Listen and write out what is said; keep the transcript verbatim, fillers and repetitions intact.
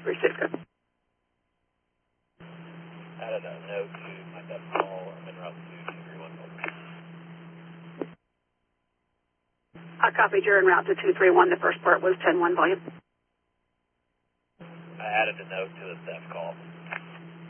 Received. Good. Added a note to my desk call. I'm en route to two three one. I copied you're en route to two three one. The first part was ten one volume. I added a note to the staff call.